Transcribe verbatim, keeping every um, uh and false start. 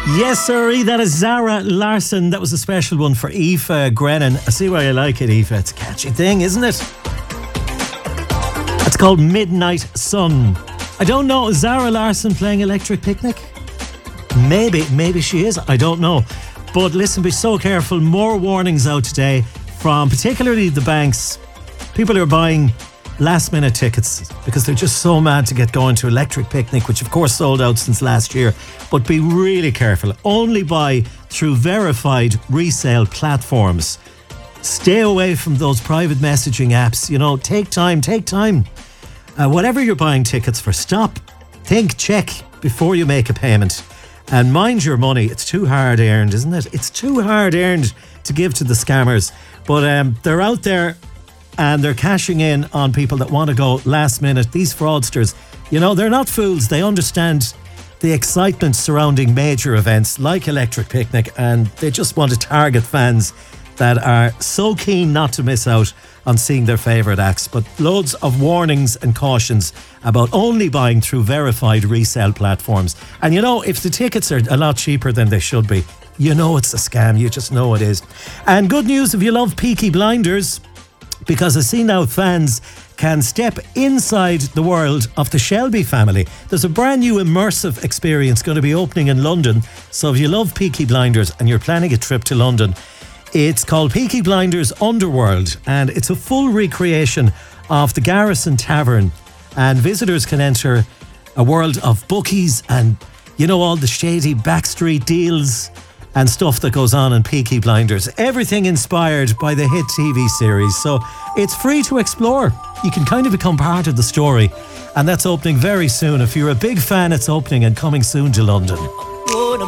Yes, sir. That is Zara Larsson. That was a special one for Aoife Grennan. I see why you like it, Aoife. It's a catchy thing, isn't it? It's called Midnight Sun. I don't know. Is Zara Larsson playing Electric Picnic? Maybe. Maybe she is. I don't know. But listen, be so careful. More warnings out today from particularly the banks. People are buying last minute tickets because they're just so mad to get going to Electric Picnic, which of course sold out since last year. But be really careful. Only buy through verified resale platforms. Stay away from those private messaging apps. You know, take time, take time. Uh, whatever you're buying tickets for, stop, think, check before you make a payment. And mind your money. It's too hard earned, isn't it? It's too hard earned to give to the scammers. But um, they're out there and they're cashing in on people that want to go last minute. These fraudsters, you know, they're not fools. They understand the excitement surrounding major events like Electric Picnic, and they just want to target fans that are so keen not to miss out on seeing their favourite acts. But loads of warnings and cautions about only buying through verified resale platforms. And you know, if the tickets are a lot cheaper than they should be, you know it's a scam. You just know it is. And good news if you love Peaky Blinders, because I see now fans can step inside the world of the Shelby family. There's a brand new immersive experience going to be opening in London. So if you love Peaky Blinders and you're planning a trip to London, it's called Peaky Blinders Underworld, and it's a full recreation of the Garrison Tavern. And visitors can enter a world of bookies and, you know, all the shady backstreet deals and stuff that goes on in Peaky Blinders. Everything inspired by the hit T V series. So it's free to explore. You can kind of become part of the story. And that's opening very soon. If you're a big fan, it's opening and coming soon to London.